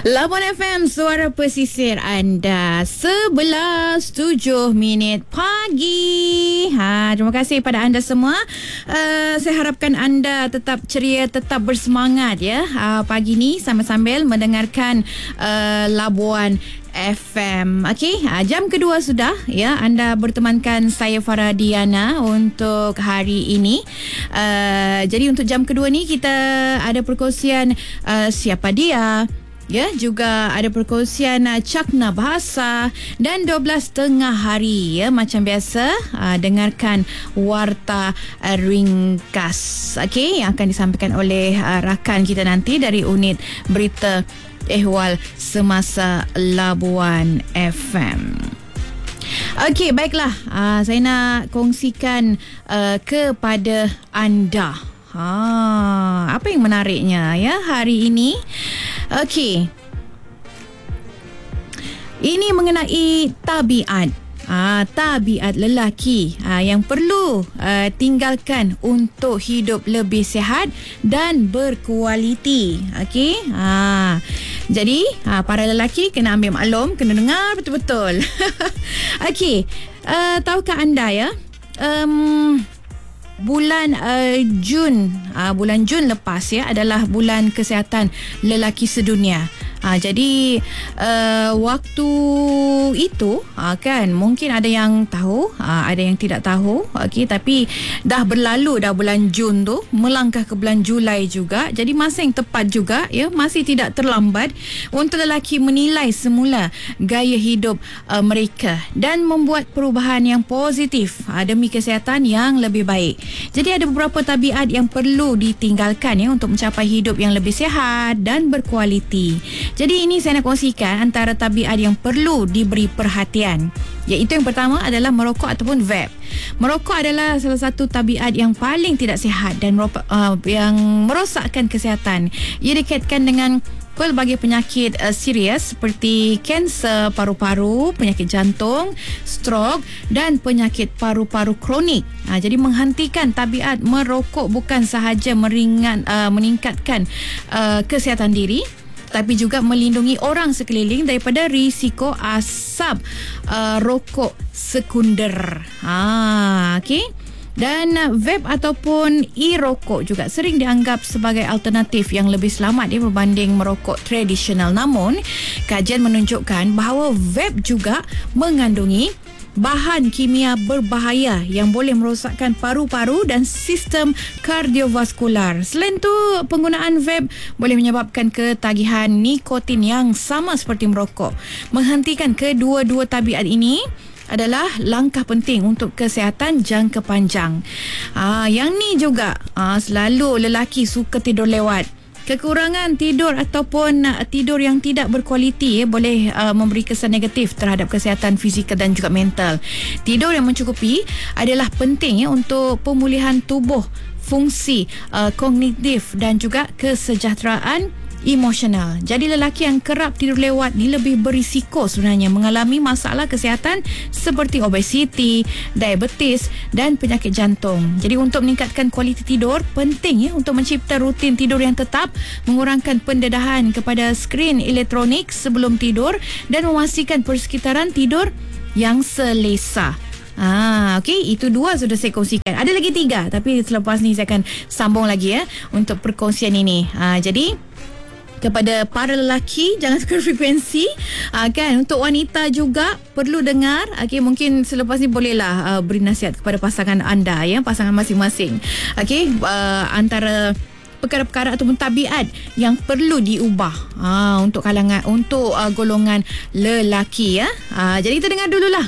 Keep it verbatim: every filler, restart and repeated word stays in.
Labuan F M, suara pesisir anda. Sebelas tujuh minit pagi. Ha, terima kasih pada anda semua. Uh, saya harapkan anda tetap ceria, tetap bersemangat ya. Uh, pagi ni sambil-sambil mendengarkan uh, Labuan F M. Okey, uh, jam kedua sudah ya. Anda bertemankan saya Farah Diana untuk hari ini. Uh, jadi untuk jam kedua ni kita ada perkongsian uh, siapa dia. Ya, juga ada perkongsian uh, cakna bahasa dan dua belas tengah hari ya, macam biasa uh, dengarkan warta uh, ringkas okey yang akan disampaikan oleh uh, rakan kita nanti dari unit berita ehwal semasa Labuan F M. Okey, baiklah, uh, saya nak kongsikan uh, kepada anda ha, apa yang menariknya ya hari ini. Okey. Ini mengenai tabiat. Ah, tabiat lelaki ah, yang perlu ah, tinggalkan untuk hidup lebih sihat dan berkualiti. Okey. Ah. Jadi, ah, para lelaki kena ambil maklum, kena dengar betul-betul. Okey. Uh, tahukah anda ya? Um, Bulan uh, Jun uh, bulan Jun lepas ya adalah bulan kesihatan lelaki sedunia. Uh, jadi uh, waktu itu uh, kan mungkin ada yang tahu, uh, ada yang tidak tahu. Okey, tapi dah berlalu dah bulan Jun tu, melangkah ke bulan Julai juga. Jadi masa yang tepat juga ya, masih tidak terlambat untuk lelaki menilai semula gaya hidup uh, mereka dan membuat perubahan yang positif uh, demi kesihatan yang lebih baik. Jadi ada beberapa tabiat yang perlu ditinggalkan ya untuk mencapai hidup yang lebih sihat dan berkualiti. Jadi ini saya nak kongsikan antara tabiat yang perlu diberi perhatian. Iaitu yang pertama adalah merokok ataupun vape. Merokok adalah salah satu tabiat yang paling tidak sihat dan uh, yang merosakkan kesihatan. Ia dikaitkan dengan pelbagai penyakit uh, serius seperti kanser paru-paru, penyakit jantung, stroke dan penyakit paru-paru kronik. Ha, jadi menghentikan tabiat merokok bukan sahaja meringan, uh, meningkatkan uh, kesihatan diri, tapi juga melindungi orang sekeliling daripada risiko asap uh, rokok sekunder. Ha, okey. Dan vape ataupun e-rokok juga sering dianggap sebagai alternatif yang lebih selamat ya, berbanding merokok tradisional. Namun, kajian menunjukkan bahawa vape juga mengandungi bahan kimia berbahaya yang boleh merosakkan paru-paru dan sistem kardiovaskular. Selain itu, penggunaan vape boleh menyebabkan ketagihan nikotin yang sama seperti merokok. Menghentikan kedua-dua tabiat ini adalah langkah penting untuk kesihatan jangka panjang. Ah, yang ni juga ah, selalu lelaki suka tidur lewat. Kekurangan tidur ataupun uh, tidur yang tidak berkualiti eh, boleh uh, memberi kesan negatif terhadap kesihatan fizikal dan juga mental. Tidur yang mencukupi adalah penting ya untuk pemulihan tubuh, fungsi uh, kognitif dan juga kesejahteraan emosional. Jadi lelaki yang kerap tidur lewat ni lebih berisiko sebenarnya mengalami masalah kesihatan seperti obesiti, diabetes dan penyakit jantung. Jadi untuk meningkatkan kualiti tidur, penting ya untuk mencipta rutin tidur yang tetap, mengurangkan pendedahan kepada skrin elektronik sebelum tidur dan memastikan persekitaran tidur yang selesa. Ah, okey, itu dua sudah saya kongsikan. Ada lagi tiga, tapi selepas ni saya akan sambung lagi ya untuk perkongsian ini. Ah, jadi kepada para lelaki, jangan tukar frekuensi. Uh, kan, untuk wanita juga perlu dengar. Okay, mungkin selepas ni bolehlah uh, beri nasihat kepada pasangan anda ya, pasangan masing-masing. Okay, uh, antara perkara-perkara ataupun tabiat yang perlu diubah uh, untuk kalangan, untuk uh, golongan lelaki ya. Uh, jadi kita dengar dululah